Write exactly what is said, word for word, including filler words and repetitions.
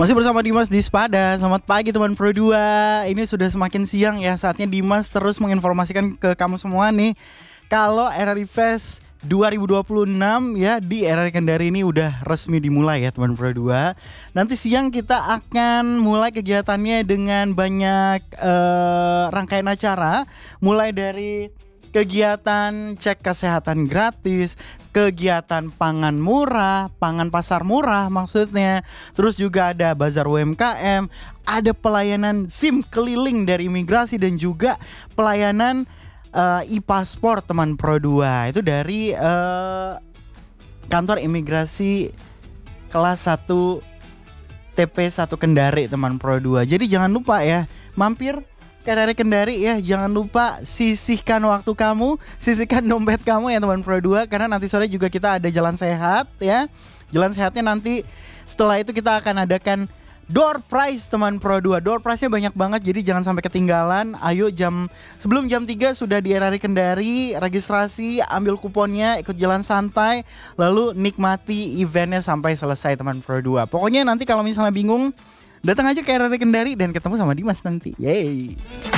Masih bersama Dimas di Spada. Selamat pagi teman Pro dua. Ini sudah semakin siang ya. Saatnya Dimas terus menginformasikan ke kamu semua nih, kalau R R I Fest dua ribu dua puluh enam ya di R R I Kendari ini udah resmi dimulai ya teman Pro dua. Nanti siang kita akan mulai kegiatannya dengan banyak uh, rangkaian acara. Mulai dari kegiatan cek kesehatan gratis, kegiatan pangan murah, pangan pasar murah maksudnya. Terus juga ada bazar U M K M, ada pelayanan SIM keliling dari imigrasi dan juga pelayanan uh, e-paspor teman Pro dua. Itu dari uh, kantor imigrasi kelas satu T P satu Kendari teman Pro dua. Jadi jangan lupa ya, mampir ke R R I Kendari ya. Jangan lupa sisihkan waktu kamu, sisihkan dompet kamu ya teman Pro dua, karena nanti sore juga kita ada jalan sehat ya. Jalan sehatnya nanti setelah itu kita akan adakan door prize teman Pro dua. Door prize-nya banyak banget, jadi jangan sampai ketinggalan. Ayo jam sebelum jam tiga sudah di R R I Kendari, registrasi, ambil kuponnya, ikut jalan santai, lalu nikmati eventnya sampai selesai teman Pro dua. Pokoknya nanti kalau misalnya bingung, datang aja ke R R I Kendari dan ketemu sama Dimas nanti. Yeay.